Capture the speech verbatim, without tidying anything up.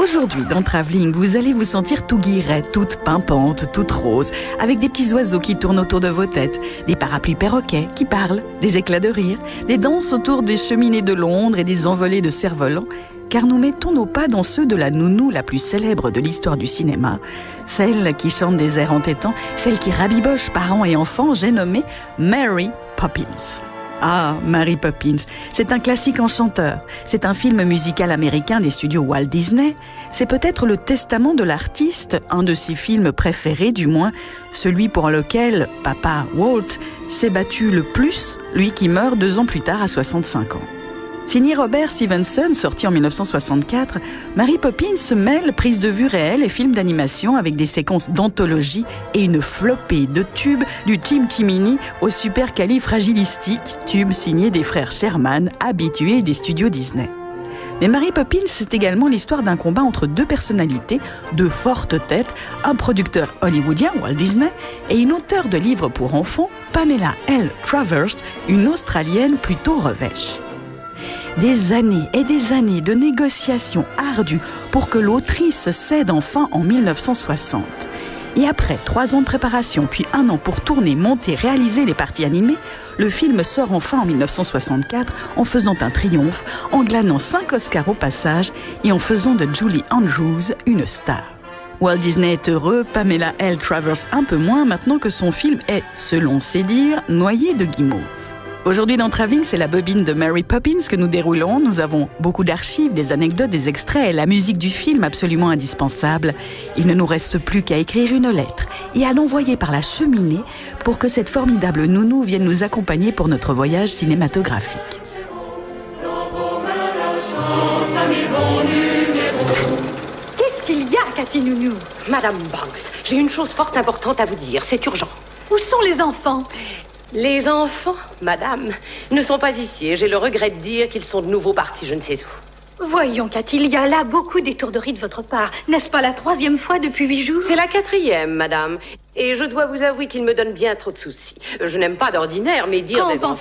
Aujourd'hui, dans Travelling, vous allez vous sentir tout guirette, toute pimpante, toute rose, avec des petits oiseaux qui tournent autour de vos têtes, des parapluies perroquets qui parlent, des éclats de rire, des danses autour des cheminées de Londres et des envolées de cerfs-volants, car nous mettons nos pas dans ceux de la nounou la plus célèbre de l'histoire du cinéma, celle qui chante des airs entêtants, celle qui rabiboche parents et enfants, j'ai nommé Mary Poppins. Ah, Mary Poppins, c'est un classique enchanteur. C'est un film musical américain des studios Walt Disney. C'est peut-être le testament de l'artiste, un de ses films préférés du moins, celui pour lequel papa Walt s'est battu le plus, lui qui meurt deux ans plus tard à soixante-cinq ans. Signé Robert Stevenson, sorti en mille neuf cent soixante-quatre, Mary Poppins se mêle prise de vue réelle et films d'animation avec des séquences d'anthologie et une flopée de tubes du Chim Chimini au supercalifragilistique, tube signé des frères Sherman, habitués des studios Disney. Mais Mary Poppins, c'est également l'histoire d'un combat entre deux personnalités, deux fortes têtes, un producteur hollywoodien, Walt Disney, et une auteure de livres pour enfants, Pamela L. Travers, une Australienne plutôt revêche. Des années et des années de négociations ardues pour que l'autrice cède enfin en mille neuf cent soixante. Et après trois ans de préparation, puis un an pour tourner, monter, réaliser les parties animées, le film sort enfin en mille neuf cent soixante-quatre en faisant un triomphe, en glanant cinq Oscars au passage et en faisant de Julie Andrews une star. Walt Disney est heureux, Pamela L. Travers un peu moins, maintenant que son film est, selon ses dires, noyé de guimauve. Aujourd'hui dans Travelling, c'est la bobine de Mary Poppins que nous déroulons. Nous avons beaucoup d'archives, des anecdotes, des extraits et la musique du film absolument indispensable. Il ne nous reste plus qu'à écrire une lettre et à l'envoyer par la cheminée pour que cette formidable nounou vienne nous accompagner pour notre voyage cinématographique. Qu'est-ce qu'il y a, Cathy Nounou? Madame Banks, j'ai une chose fort importante à vous dire, c'est urgent. Où sont les enfants? Les enfants, madame, ne sont pas ici et j'ai le regret de dire qu'ils sont de nouveau partis je ne sais où. Voyons, Cathy, il y a là beaucoup d'étourderie de votre part. N'est-ce pas la troisième fois depuis huit jours? C'est la quatrième, madame. Et je dois vous avouer qu'il me donne bien trop de soucis. Je n'aime pas d'ordinaire, mais dire Quand des enfants...